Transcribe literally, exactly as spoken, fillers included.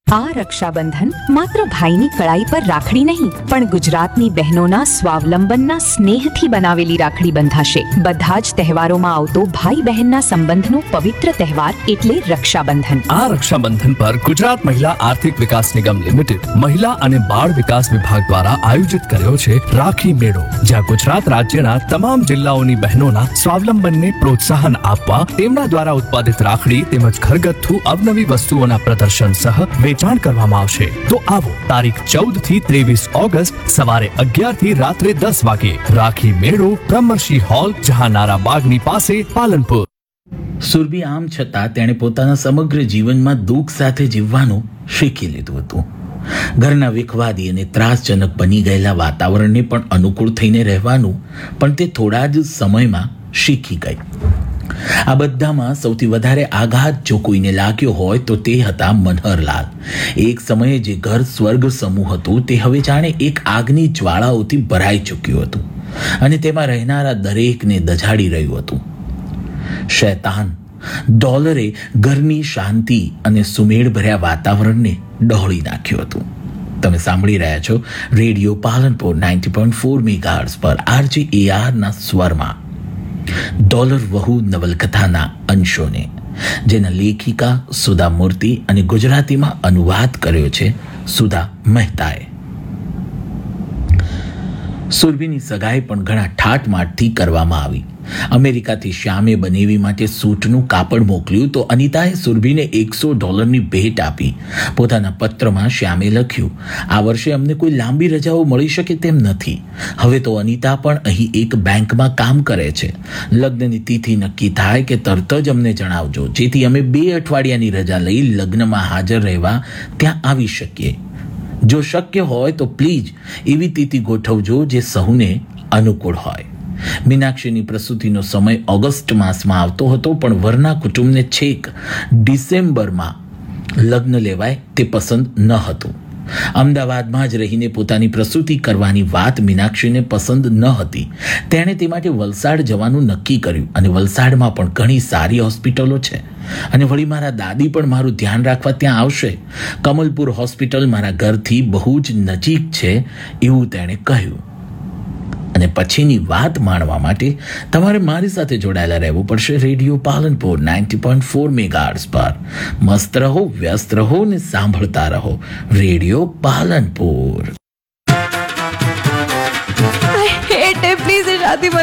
આ રક્ષાબંધન માત્ર ભાઈની કળાઈ પર રાખડી નહીં, પણ ગુજરાતની બહેનોના સ્વાવલંબનના સ્નેહથી બનાવેલી રાખડી બંધાશે. બધા જ તહેવારોમાં આવતો ભાઈ બહેનના સંબંધનો પવિત્ર તહેવાર એટલે રક્ષાબંધન. આ રક્ષાબંધન પર ગુજરાત મહિલા આર્થિક વિકાસ નિગમ લિમિટેડ મહિલા અને બાળ વિકાસ વિભાગ દ્વારા આયોજિત કર્યો છે રાખી મેળો, જ્યાં ગુજરાત રાજ્યના તમામ જિલ્લાઓની બહેનોના સ્વાવલંબનને પ્રોત્સાહન આપવા તેમના દ્વારા ઉત્પાદિત રાખડી તેમજ ઘરગથ્થુ અવનવી વસ્તુઓના પ્રદર્શન સહ વેચાણ કરવામાં આવશે. તો આવો તારીખ ચૌદ થી ત્રેવીસ ઓગસ્ટ સવારે અગિયાર થી રાત્રે દસ વાગે રાખી મેળો, બ્રહ્મર્ષિ હોલ, જહાનારા બાગની પાસે, પાલનપુર. સુરભી આમ છતાં તેણે પોતાના સમગ્ર જીવનમાં દુઃખ સાથે જીવવાનું શીખી લીધું હતું. ઘરના વિખવાદી અને ત્રાસજનક બની ગયેલા વાતાવરણને પણ અનુકૂળ થઈને રહેવાનું પણ તે થોડા જ સમયમાં શીખી ગઈ. આ બધામાં સૌથી વધારે આઘાત જો કોઈને લાગ્યો હોય તો તે હતા મનહરલાલ. એક સમયે જે ઘર સ્વર્ગ સમૂહ હતું તે હવે જાણે એક આગની જ્વાળાઓથી ભરાઈ ચૂક્યું હતું અને તેમાં રહેનારા દરેકને દઝાડી રહ્યું હતું. શૈતાન ડોલરે ઘરની શાંતિ અને સુમેળભર્યા વાતાવરણને ડહોળી નાખ્યું હતું. તમે સાંભળી રહ્યા છો radio Palanpur ninety point four megahertz પર આરજે એઆરના સ્વરમાં ડોલર વહુ નવલકથાના અંશોને, જેના લેખિકા સુધા મૂર્તિ અને ગુજરાતીમાં અનુવાદ કર્યો છે સુધા મહેતાએ. સુરભીની સગાઈ પણ ઘણા ઠાટમાટથી કરવામાં આવી. અમેરિકાથી શ્યામે બનેવી માટે સૂટનું કાપડ મોકલ્યું તો અનિતાએ સુરભીને એકસો ડોલરની ભેટ આપી. પોતાના પત્રમાં શ્યામે લખ્યું, આ વર્ષે અમને કોઈ લાંબી રજાઓ મળી શકે તેમ નથી. હવે તો અનિતા પણ અહીં એક બેંકમાં કામ કરે છે. લગ્નની તિથિ નક્કી થાય કે તરત જ અમને જણાવજો, જેથી અમે બે અઠવાડિયાની રજા લઈ લગ્નમાં હાજર રહેવા ત્યાં આવી શકીએ. જો શક્ય હોય તો પ્લીઝ એવી તિથિ ગોઠવજો જે સહુને અનુકૂળ હોય. મીનાક્ષીની પ્રસૂતિનો સમય ઓગસ્ટ માસમાં આવતો હતો, પણ વરના કુટુંબને છેક ડિસેમ્બરમાં લગ્ન લેવાય તે પસંદ ન હતું. અમદાવાદમાં જ રહીને પોતાની પ્રસૂતિ કરવાની વાત મીનાક્ષીને પસંદ ન હતી. તેણે તે માટે વલસાડ જવાનું નક્કી કર્યું અને વલસાડમાં પણ ઘણી સારી હોસ્પિટલો છે અને વળી મારા દાદી પણ મારું ધ્યાન રાખવા ત્યાં આવશે. કમલપુર હોસ્પિટલ મારા ઘરથી બહુ જ નજીક છે એવું તેણે કહ્યું. અને પછીની વાત માણવા માટે તમારે મારી સાથે જોડાયેલા રહેવું પડશે radio Palanpur ninety point four megahertz પર. મસ્ત રહો, વ્યસ્ત રહો ને સાંભળતા રહો radio Palanpur. I hate it. Please, शादी